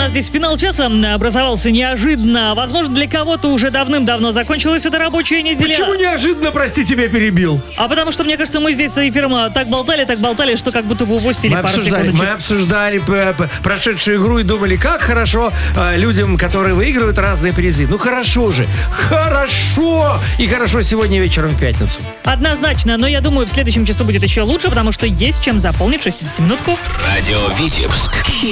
нас здесь финал часа образовался неожиданно. Возможно, для кого-то уже давным-давно закончилась эта рабочая неделя. Почему неожиданно, прости, тебя перебил? А потому что, мне кажется, мы здесь с эфиром так болтали, что как будто бы упустили пару секундочек. Мы обсуждали прошедшую игру и думали, как хорошо людям, которые выигрывают разные призы. Ну хорошо же, хорошо! И хорошо сегодня вечером в пятницу. Однозначно, но я думаю, в следующем часу будет еще лучше, потому что есть чем заполнить 60-минутку. Радио Витебск.